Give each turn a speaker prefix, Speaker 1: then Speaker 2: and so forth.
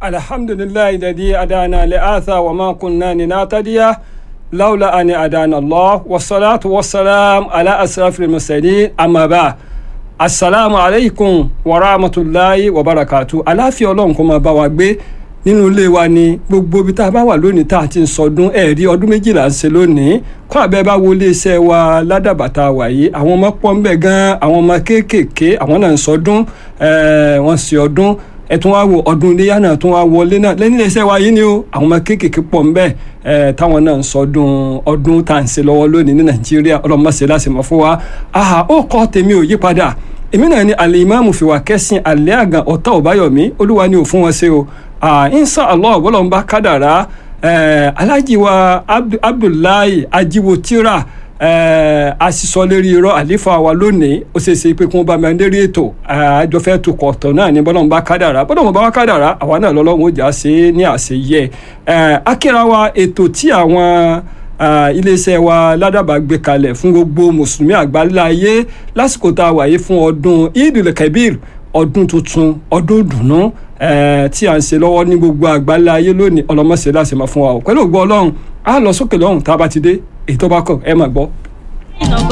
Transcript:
Speaker 1: alhamdulillahi alladhi adana li'atha wa ma kunna linahtadiya lawla an adana Allah wassalatu wassalam ala asrafil mursalin amma ba'd. Assalamu alaikum wa rahmatullahi wa barakatuh. Àlàáfíà Ọlọ́run kó máa bá wa gbé nínú ilé wa ní gbogbo ibi tá a bá wà lónìí tá a ti ń sọdún ẹ̀rí ọdún méjìlá ń ṣe lónìí kó àbẹ́ bá wọlé iṣẹ́ wa ládàbàtà wà yìí àwọn ọmọ pọ̀ ń bẹ̀ gan àwọn ọmọ kéékèèké àwọn náà ń sọdún wọ́n ṣe ọdún ẹ̀tún wá wo ọdún iléyà náà tún wá wọlé náà lẹ́yìn iṣẹ́ wa yìí ni o àwọn ọmọ kéékèèké pọ̀ ń bẹ̀ táwọn náà ń sọdún ọdún tá à ń ṣe lọ́wọ́ lónìí ní Nàìjíríà ọlọ́mọ ṣe láṣemọ̀ fún wa ó kọ́ tèmi ò yí padà èmi náà ni Al-Imamu Fìwákẹ́sìn Alẹ́ Àgàn Ọ̀tá Ọ̀báyọ̀mí olúwa ni ò fún wọn ṣe o insha Allah bọ́lọ̀ ń bá kádàrá alájí wa Abdullahi Ajiwotira asisọ lérí irọ́ àlífà wa lónìí ó ṣe ṣe pé kí wọ́n bá mi lérí ètò àjọfẹ́ tukọ̀ ọ̀tọ̀ náà ni bọ́lọ̀ ń bá kádàrá bọ́lọ̀ ń bá wá kádàrá àwa náà lọ́lọ́run ó jà ṣe ní àṣeyẹ akíra wa ètò tí àwọn iléeṣẹ́ wa ládàbà gbé kalẹ̀ fún gbogbo mùsùlùmí àgbáláyé lásìkò tá a wà yìí fún ọdún Eidul Kabir ọdún tuntun ọdún dùnú tí à ń ṣe lọ́wọ́ ní gbogbo àgbáláyé lónìí ọlọ́mọṣẹ́ láti máa fún wa o pẹ̀lú ògbó Ọlọ́run á lọ sókè lọ́hùn tá a bá ti dé èyí tó bá kàn ẹ máa gbọ́.